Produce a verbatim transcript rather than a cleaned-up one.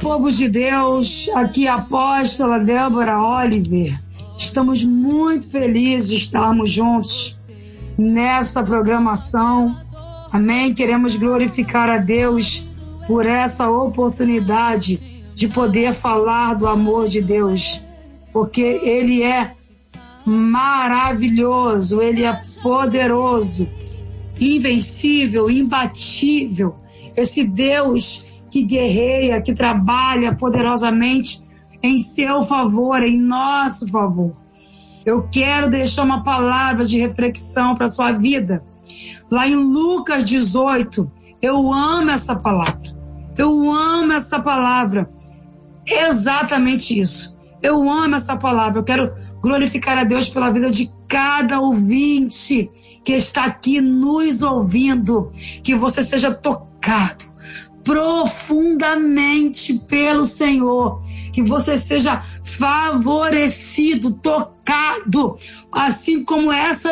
povo de Deus, aqui a apóstola Débora Oliver. Estamos muito felizes de estarmos juntos nessa programação. Amém? Queremos glorificar a Deus por essa oportunidade de poder falar do amor de Deus, porque Ele é maravilhoso, Ele é poderoso, invencível, imbatível. Esse Deus que guerreia, que trabalha poderosamente em seu favor, em nosso favor. Eu quero deixar uma palavra de reflexão para a sua vida. Lá em Lucas dezoito, eu amo essa palavra. Eu amo essa palavra. Exatamente isso. Eu amo essa palavra. Eu quero glorificar a Deus pela vida de cada ouvinte que está aqui nos ouvindo. Que você seja tocado profundamente pelo Senhor, que você seja favorecido, tocado, assim como essa